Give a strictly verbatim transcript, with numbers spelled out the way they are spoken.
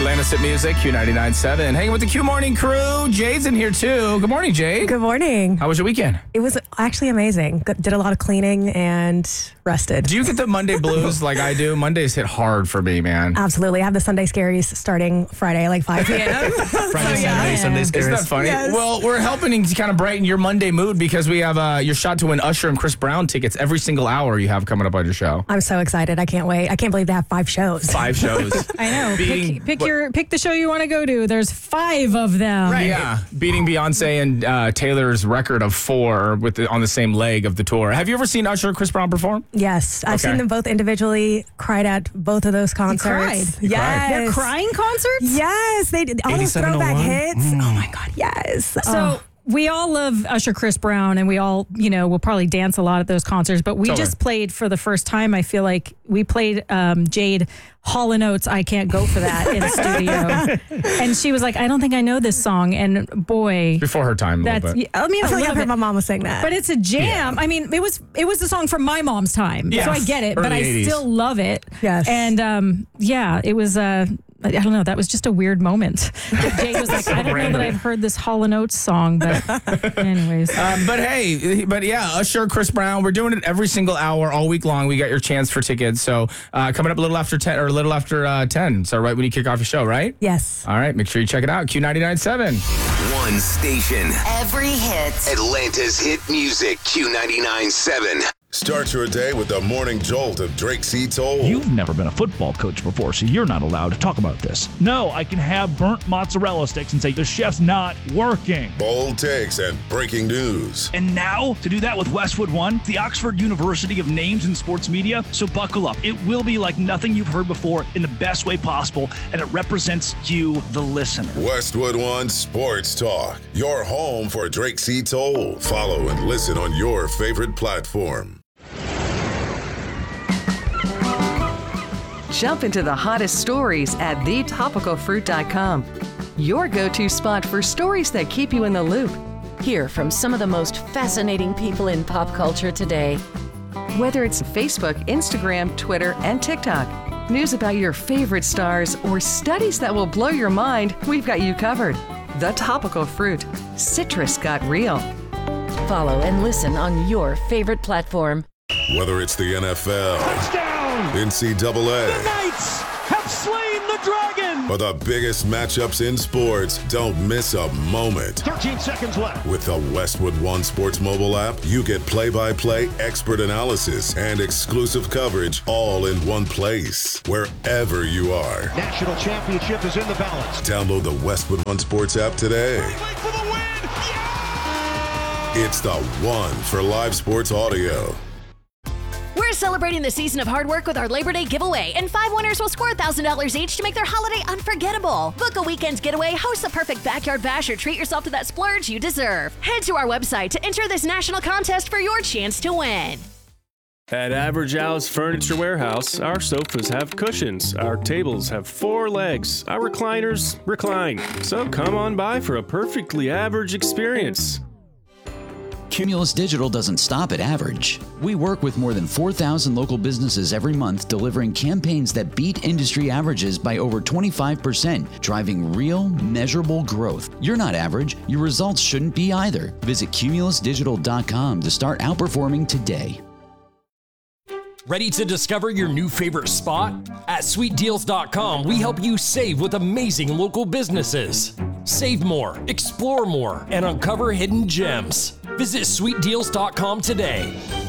Atlanta's Hit Music, Q ninety-nine point seven. Hanging with the Q Morning crew. Jade's in here, too. Good morning, Jade. Good morning. How was your weekend? It was actually amazing. Good- Did a lot of cleaning and rested. Do you get the Monday blues like I do? Mondays hit hard for me, man. Absolutely. I have the Sunday Scaries starting Friday, like five p.m. Friday, Saturday, Sunday Isn't that scares. funny? Yes. Well, we're helping to kind of brighten your Monday mood because we have uh, your shot to win Usher and Chris Brown tickets every single hour you have coming up on your show. I'm so excited. I can't wait. I can't believe they have five shows. Five shows. I know. Beating- pick pick what- your pick the show you want to go to. There's five of them. Yeah, beating Beyonce and uh, Taylor's record of four with the, on the same leg of the tour. Have you ever seen Usher and Chris Brown perform? Yes. I've Okay. seen them both individually, cried at both of those concerts. cried? You Yes. They're crying concerts? Yes. They did all those eighty-seven oh throwback one? hits. Oh my God. Yes. So we all love Usher, Chris Brown, and we all, you know, will probably dance a lot at those concerts. But we Totally. just played for the first time. I feel like we played um, Jade Hall and Oates. I can't go for that in the studio. And she was like, I don't think I know this song. And boy, Before her time, a that's. little bit. I mean, I I feel like love I've heard it. my mama sing that. But it's a jam. I mean, it was it was the song from my mom's time, Yeah. so I get it. but Early I eighties. still love it. Yes. And um, yeah, it was. Uh, I don't know. That was just a weird moment. Jay was like, I don't know random. that I've heard this Hall and Oates song, but anyways. Um, but hey, but yeah, Usher, Chris Brown, we're doing it every single hour, all week long. We got your chance for tickets. So uh, coming up a little after ten or a little after uh, ten. So right when you kick off your show, right? yes. All right, make sure you check it out. Q ninety-nine point seven. One station. Every hit. Atlanta's hit music. Q ninety-nine point seven. Start your day with the morning jolt of Drake C. Toll. You've never been a football coach before, so you're not allowed to talk about this. No, I can have burnt mozzarella sticks and say the chef's not working. Bold takes and breaking news. And now, to do that with Westwood One, the Oxford University of names in sports media. So buckle up. It will be like nothing you've heard before in the best way possible, and it represents you, the listener. Westwood One Sports Talk. Your home for Drake C. Toll. Follow and listen on your favorite platform. Jump into the hottest stories at the topical fruit dot com. Your go-to spot for stories that keep you in the loop. Hear from some of the most fascinating people in pop culture today. Whether it's Facebook, Instagram, Twitter, and TikTok, news about your favorite stars, or studies that will blow your mind, we've got you covered. The Topical Fruit. Citrus got real. Follow and listen on your favorite platform. Whether it's the N F L, Touchdown! N C double A, Knights have slain the dragon! or the biggest matchups in sports, don't miss a moment. thirteen seconds left. With the Westwood One Sports mobile app, you get play-by-play, expert analysis, and exclusive coverage all in one place, wherever you are. National championship is in the balance. Download the Westwood One Sports app today. For the win! It's the one for live sports audio. We're celebrating the season of hard work with our Labor Day giveaway, and five winners will score one thousand dollars each to make their holiday unforgettable. Book a weekend's getaway, host a perfect backyard bash, or treat yourself to that splurge you deserve. Head to our website to enter this national contest for your chance to win. At Average Al's Furniture Warehouse, our sofas have cushions, our tables have four legs, our recliners recline. So come on by for a perfectly average experience. Cumulus Digital doesn't stop at average. We work with more than four thousand local businesses every month, delivering campaigns that beat industry averages by over twenty-five percent, driving real, measurable growth. You're not average. Your results shouldn't be either. Visit cumulus digital dot com to start outperforming today. Ready to discover your new favorite spot? At sweet deals dot com, we help you save with amazing local businesses. Save more, explore more, and uncover hidden gems. Visit sweet deals dot com today.